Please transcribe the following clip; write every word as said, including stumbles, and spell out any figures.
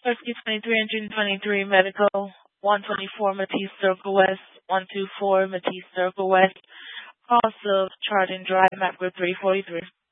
Rescue twenty-three, engine twenty-three, medical one twenty-four, Matisse Circle West, one two four, Matisse Circle West. Cost of charging drive, map group three forty-three.